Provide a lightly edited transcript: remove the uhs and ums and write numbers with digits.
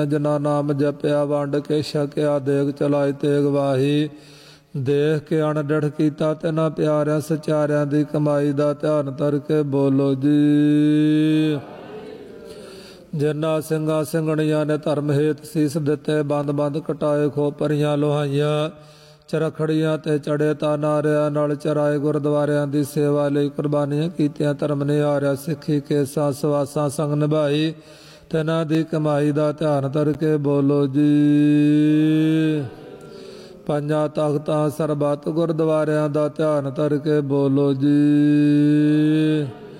ਜਿਨਾ ਨਾਮ ਜਪਿਆ ਵੰਡ ਕੇ ਛਕਿਆ ਦੇਗ ਚਲਾਈ ਤੇਗ ਵਾਹੀ ਦੇਖ ਕੇ ਅਣਡਿਠ ਕੀਤਾ ਤਿਨਾ ਪਿਆਰਿਆਂ ਸਚਾਰਿਆਂ ਦੀ ਕਮਾਈ ਦਾ ਧਿਆਨ ਧਰ ਕੇ ਬੋਲੋ ਜੀ। ਜਿਨ੍ਹਾਂ ਸਿੰਘਾਂ ਸਿੰਘਣੀਆਂ ਨੇ ਧਰਮ ਹੇਤ ਸੀਸ ਦਿੱਤੇ ਬੰਦ ਬੰਦ ਕਟਾਏ ਖੋਪਰੀਆਂ ਲੋਹਾਈਆਂ ਚਰਖੜੀਆਂ ਤੇ ਚੜੇ ਤਾਂ ਨਾਰਿਆਂ ਨਾਲ ਚਰਾਏ ਗੁਰਦੁਆਰਿਆਂ ਦੀ ਸੇਵਾ ਲਈ ਕੁਰਬਾਨੀਆਂ ਕੀਤੀਆਂ ਧਰਮ ਨਿਹਾਰਿਆ ਸਿੱਖੀ ਕੇਸਾਂ ਸਵਾਸਾਂ ਸੰਗ ਨਿਭਾਈ ਤਿਨਾਂ ਦੀ ਕਮਾਈ ਦਾ ਧਿਆਨ ਧਰ ਕੇ ਬੋਲੋ ਜੀ। ਪੰਜਾਂ ਤਖ਼ਤਾਂ ਸਰਬੱਤ ਗੁਰਦੁਆਰਿਆਂ ਦਾ ਧਿਆਨ ਧਰ ਕੇ ਬੋਲੋ ਜੀ।